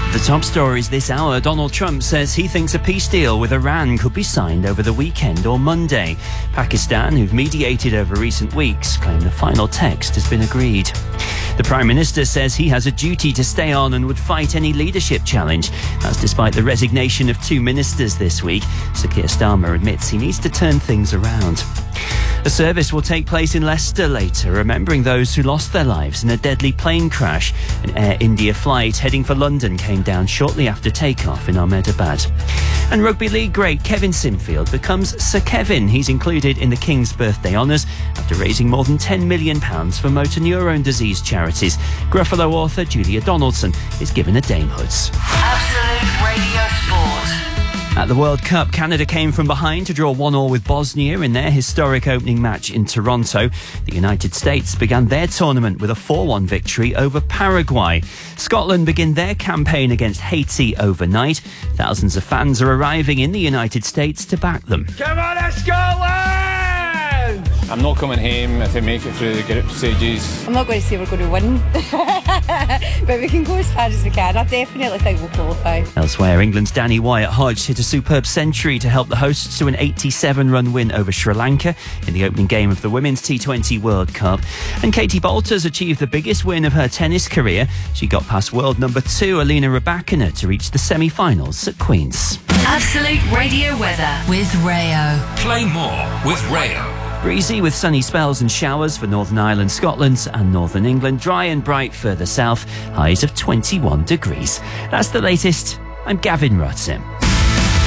The top stories this hour. Donald Trump says he thinks a peace deal with Iran could be signed over the weekend or Monday. Pakistan, who've mediated over recent weeks, claim the final text has been agreed. The Prime Minister says he has a duty to stay on and would fight any leadership challenge. That's despite the resignation of 2 ministers this week. Sir Keir Starmer admits he needs to turn things around. A service will take place in Leicester later, remembering those who lost their lives in a deadly plane crash. An Air India flight heading for London came down shortly after takeoff in Ahmedabad. And Rugby League great Kevin Sinfield becomes Sir Kevin. He's included in the King's birthday honours after raising more than £10 million for motor neurone disease charities. Gruffalo author Julia Donaldson is given a damehoods. Absolute Radio Sport. At the World Cup, Canada came from behind to draw 1-1 with Bosnia in their historic opening match in Toronto. The United States began their tournament with a 4-1 victory over Paraguay. Scotland begin their campaign against Haiti overnight. Thousands of fans are arriving in the United States to back them. Come on, Scotland! I'm not coming home if we make it through the group stages. I'm not going to say we're going to win, but we can go as far as we can. I definitely think we'll qualify. Elsewhere, England's Danny Wyatt-Hodge hit a superb century to help the hosts to an 87-run win over Sri Lanka in the opening game of the Women's T20 World Cup. And Katie Bolters achieved the biggest win of her tennis career. She got past world number 2 Alina Rybakina to reach the semi-finals at Queen's. Absolute Radio weather with Rayo. Play more with Rayo. Breezy with sunny spells and showers for Northern Ireland, Scotland and Northern England. Dry and bright further south, highs of 21 degrees. That's the latest. I'm Gavin Rutsim.